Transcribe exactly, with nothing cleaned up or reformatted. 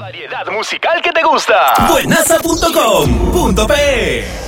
Variedad musical que te gusta. Buenaza punto com punto pe